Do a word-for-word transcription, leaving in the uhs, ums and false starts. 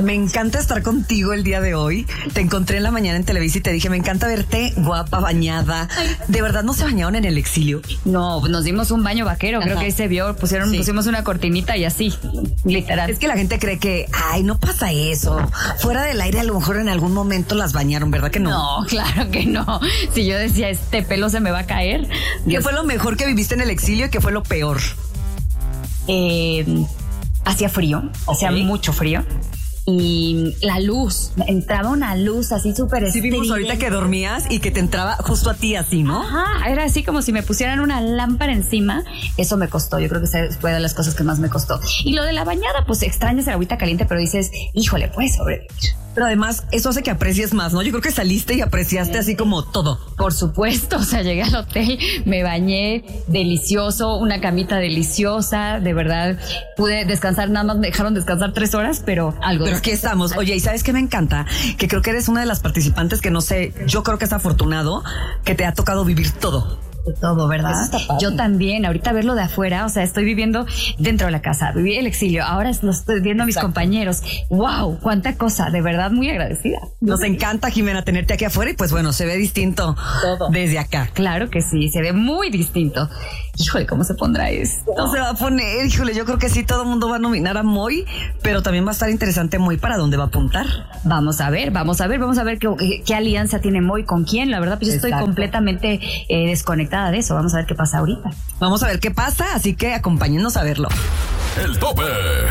Me encanta estar contigo el día de hoy. Te encontré en la mañana en Televisa y te dije, me encanta verte guapa, bañada. ¿De verdad no se bañaron en el exilio? No, nos dimos un baño vaquero. Ajá. Creo que ahí se vio. Pusieron, sí. Pusimos una cortinita y así, literal. Es que la gente cree que, ay, no pasa eso. Fuera del aire a lo mejor en algún momento las bañaron, ¿verdad que no? No, claro que no. Si yo decía, este pelo se me va a caer. ¿Qué Dios. fue lo mejor que viviste en el exilio y qué fue lo peor? Eh, hacía frío, okay. hacía mucho frío. Y la luz, entraba una luz así súper Sí, vimos ahorita que dormías y que te entraba justo a ti así, ¿no? Ajá, era así como si me pusieran una lámpara encima. Eso me costó, yo creo que fue de las cosas que más me costó. Y lo de la bañada, pues extrañas el agüita caliente, pero dices, híjole, puedes sobrevivir. Pero además, eso hace que aprecies más, ¿no? Yo creo que saliste y apreciaste así como todo. Por supuesto, o sea, llegué al hotel, me bañé, delicioso, una camita deliciosa, de verdad, pude descansar, nada más me dejaron descansar tres horas, pero algo. Pero aquí estamos. Oye, ¿y sabes qué me encanta? Que creo que eres una de las participantes que no sé, yo creo que es afortunado que te ha tocado vivir todo. De todo, ¿verdad? Yo también, ahorita verlo de afuera, o sea, estoy viviendo dentro de la casa, viví el exilio, ahora lo estoy viendo a mis Exacto. compañeros. ¡Wow! ¡Cuánta cosa! De verdad, muy agradecida. Nos sí. encanta, Jimena, tenerte aquí afuera y pues bueno, se ve distinto todo. Desde acá. Claro que sí, se ve muy distinto. Híjole, ¿cómo se pondrá esto? ¿Cómo se va a poner? Híjole, yo creo que sí, todo el mundo va a nominar a Moy, pero también va a estar interesante Moy para dónde va a apuntar. Vamos a ver, vamos a ver, vamos a ver qué, qué, qué alianza tiene Moy con quién. La verdad, pues yo Exacto. estoy completamente eh, desconectada de eso. Vamos a ver qué pasa ahorita. Vamos a ver qué pasa, así que acompáñennos a verlo. El tope.